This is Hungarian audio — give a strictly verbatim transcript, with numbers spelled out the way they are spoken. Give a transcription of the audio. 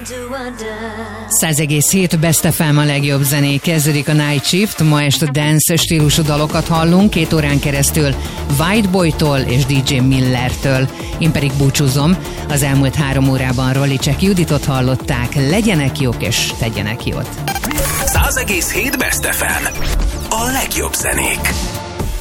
száz egész hét Best ef em a legjobb zenék. Kezdődik a Night Shift, ma este dance stílusú dalokat hallunk, két órán keresztül White Boytól és dé dzsé Millertől. Én pedig búcsúzom, az elmúlt három órában Rollicek Juditot hallották, legyenek jók és tegyenek jót. száz egész hét Best ef em. A legjobb zenék.